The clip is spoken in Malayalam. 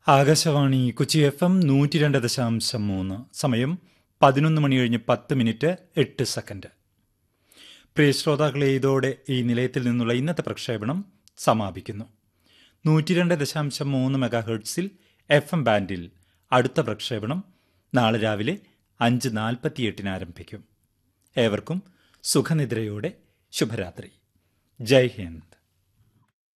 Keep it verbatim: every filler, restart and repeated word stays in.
ആകാശവാണി കൊച്ചി എഫ് എം നൂറ്റി രണ്ട് ദശാംശം മൂന്ന്. സമയം പതിനൊന്ന് മണി കഴിഞ്ഞ് പത്ത് മിനിറ്റ് എട്ട് സെക്കൻഡ്. പ്രിയ ശ്രോതാക്കളെ, ഇതോടെ ഈ നിലയത്തിൽ നിന്നുള്ള ഇന്നത്തെ പ്രക്ഷേപണം സമാപിക്കുന്നു. നൂറ്റി രണ്ട് ദശാംശം മൂന്ന് മെഗാ ഹെർട്സിൽ എഫ് എം ബാൻഡിൽ അടുത്ത പ്രക്ഷേപണം നാളെ രാവിലെ അഞ്ച് നാൽപ്പത്തിയെട്ടിന് ആരംഭിക്കും. ഏവർക്കും സുഖനിദ്രയോടെ ശുഭരാത്രി. ജയ് ഹിന്ദ്.